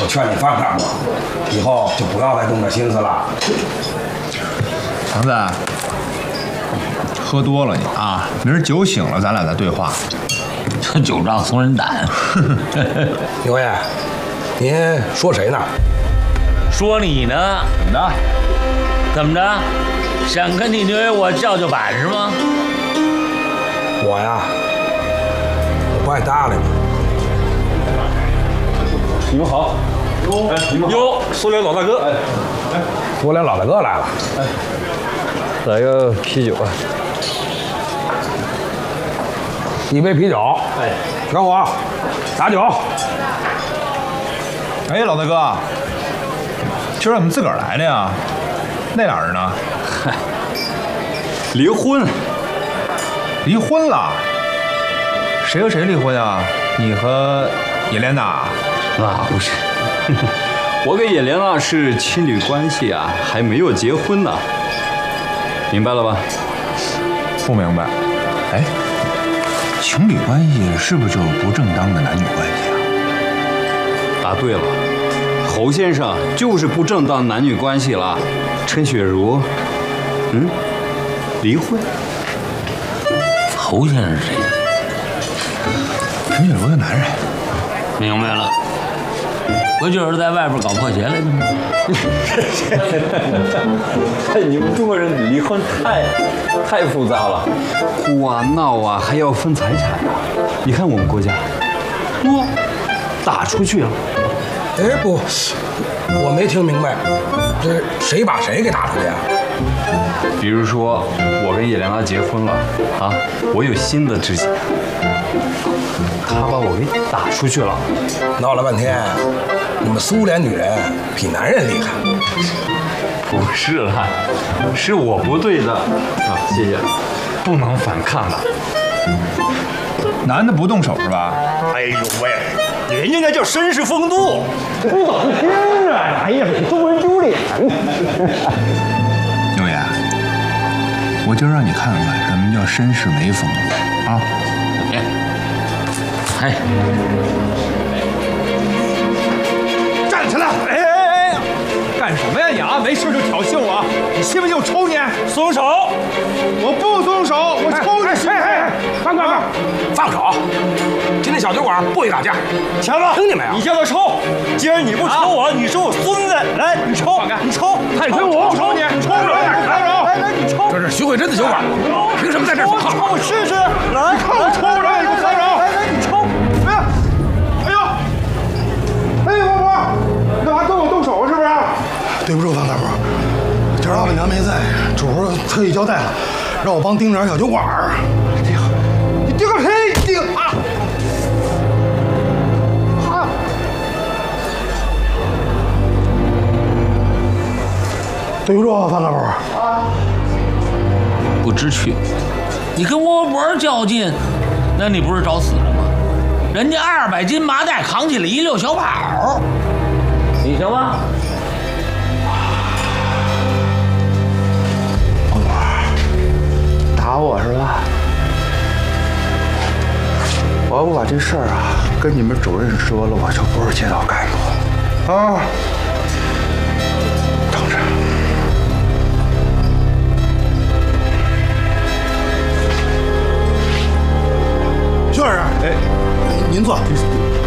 我劝你放开吧，以后就不要再动这心思了。 强子，喝多了你啊，明儿酒醒了咱俩再对话。 这酒壮怂人胆。 牛爷，您说谁呢？ 说你呢？ 怎么的？ 怎么着？想跟你牛爷我叫板是吗？ 我呀，我不爱搭理你。 你们好。哎，你们好。哟，苏联老大哥。哎， 苏联老大哥来了。 哎，来个啤酒啊。 一杯啤酒。 哎， 小伙，打酒。 哎，老大哥，今儿怎么自个儿来的呀？那俩人呢？ 嗨，离婚。 离婚了？谁和谁离婚啊？你和叶莲娜？ 啊，不是，我跟叶莲娜是情侣关系啊，还没有结婚呢。明白了吧？ 不明白。哎，情侣关系是不是就是不正当的男女关系啊？ 答对了，侯先生就是不正当男女关系了。陈雪茹，离婚。 侯先生是谁呀？ 陈雪茹的男人。 明白了，不就是在外边搞破鞋来的吗？ 你们中国人离婚太复杂了，哭啊闹啊，还要分财产啊。你看我们国家，哇，打出去了。 哎，不，我没听明白，这谁把谁给打出去啊？ 比如说，我跟叶莲娜结婚了啊，我有新的知己，他把我给打出去了。 闹了半天，你们苏联女人比男人厉害。 不是啦，是我不对的啊，谢谢，不能反抗的。 男的不动手是吧？ 哎呦喂，人家那叫绅士风度。 不好听啊！哎呀，给中国人丢脸。 牛爷，我就让你看看什么叫绅士没风度啊！ 哎， 站起来！哎，干什么呀你啊？没事就挑衅我，你信不信我抽你？ 松手！ 我不松手，我抽你！ 放手！今天小酒馆不许打架， 强子， 听见没有？ 你叫他抽！既然你不抽我，你是我孙子，来，你抽，你抽， 太跟我抽你，抽手，来，你抽！ 这是徐慧珍的酒馆，凭什么在这放号？ 我试试，来，看我抽着，你给我放手！来，你抽！ 哎，王婆，你干嘛跟我动手是不是？ 对不住，范大夫，今儿老板娘没在，主儿特意交代了，让我帮盯着点小酒馆儿。 你盯个屁！盯啊！ 对不住，范大夫。 不知趣，你跟窝脖较劲，那你不是找死了吗？人家200斤麻袋扛起了一溜小跑，你行吗？ 打我是吧？我要不把这事儿啊跟你们主任说了，我就不是街道干部啊！等着。 徐老师，哎，您坐。